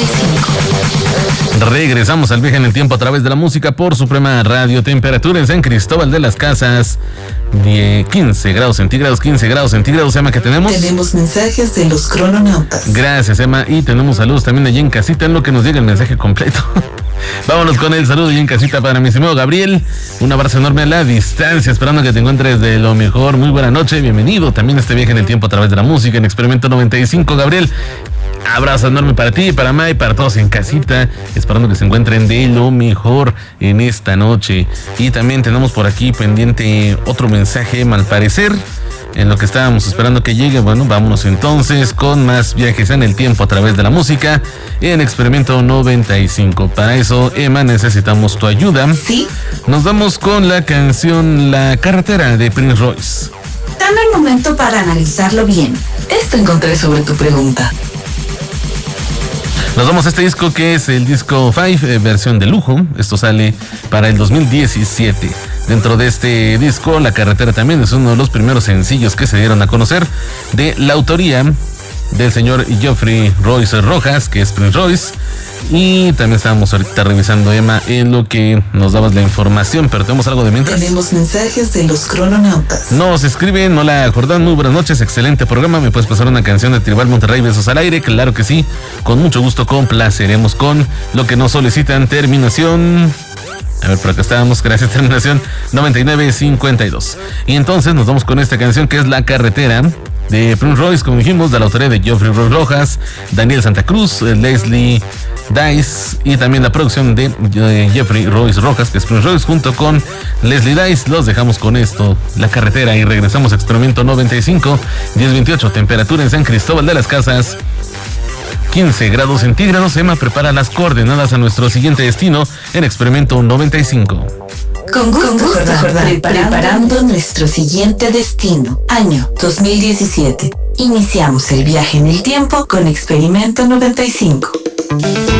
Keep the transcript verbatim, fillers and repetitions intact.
y cinco. Regresamos al viaje en el tiempo a través de la música por Suprema Radio. Temperatura en San Cristóbal de las Casas, diez, quince grados centígrados, quince grados centígrados, Emma, que tenemos. Tenemos mensajes de los crononautas. Gracias, Emma, y tenemos saludos también allí en casita, en lo que nos llega el mensaje completo. Vámonos con el saludo allí en casita para mi estimado Gabriel. Un abrazo enorme a la distancia, esperando que te encuentres de lo mejor. Muy buena noche, bienvenido también a este viaje en el tiempo a través de la música en Experimento noventa y cinco, Gabriel. Abrazo enorme para ti, para May, para todos en casita, esperando que se encuentren de lo mejor en esta noche. Y también tenemos por aquí pendiente otro mensaje, al parecer, en lo que estábamos esperando que llegue. Bueno, vámonos entonces con más viajes en el tiempo a través de la música en Experimento noventa y cinco. Para eso, Emma, necesitamos tu ayuda. Sí. Nos vamos con la canción La Carretera de Prince Royce. Dame un momento para analizarlo bien. Esto encontré sobre tu pregunta. Nos vamos a este disco que es el disco cinco, eh, versión de lujo. Esto sale para el dos mil diecisiete. Dentro de este disco, La Carretera también es uno de los primeros sencillos que se dieron a conocer de la autoría del señor Geoffrey Royce Rojas, que es Prince Royce. Y también estábamos ahorita revisando, Emma, en lo que nos dabas la información, pero tenemos algo de mientras. Tenemos mensajes de los crononautas. Nos escriben: hola Jordán, muy buenas noches, excelente programa, ¿me puedes pasar una canción de Tribal Monterrey, besos al aire? Claro que sí, con mucho gusto complaceremos con lo que nos solicitan. Terminación, a ver, por acá estábamos, gracias, terminación noventa y nueve cincuenta y dos. Y entonces nos vamos con esta canción que es La Carretera de Prince Royce, como dijimos, de la autoría de Geoffrey Royce Rojas, Daniel Santa Cruz, Leslie Dice, y también la producción de Geoffrey Royce Rojas, que es Prince Royce, junto con Leslie Dice. Los dejamos con esto, La Carretera, y regresamos a Experimento noventa y cinco, diez veintiocho, temperatura en San Cristóbal de las Casas, quince grados centígrados. Emma prepara las coordenadas a nuestro siguiente destino en Experimento noventa y cinco. Con gusto, Con gusto Jordán, Jordán. Preparando, preparando nuestro siguiente destino, año dos mil diecisiete. Iniciamos el viaje en el tiempo con Experimento noventa y cinco.